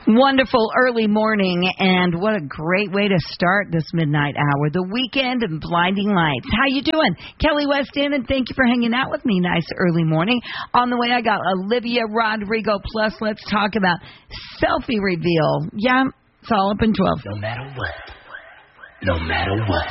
Wonderful early morning, and what a great way to start this midnight hour. The weekend and blinding lights. How you doing? Kelly West in, and thank you for hanging out with me. Nice early morning. On the way, I got Olivia Rodrigo. Plus, let's talk about selfie reveal. Yeah, it's all up in 12. No matter what. No matter what.